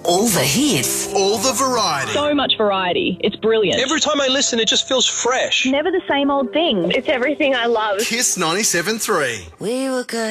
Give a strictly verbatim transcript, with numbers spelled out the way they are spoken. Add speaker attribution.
Speaker 1: All the hits.
Speaker 2: All the variety.
Speaker 3: So much variety. It's brilliant.
Speaker 4: Every time I listen, it just feels fresh.
Speaker 3: Never the same old thing.
Speaker 5: It's everything I love.
Speaker 2: Kiss ninety-seven point three.
Speaker 1: We were good.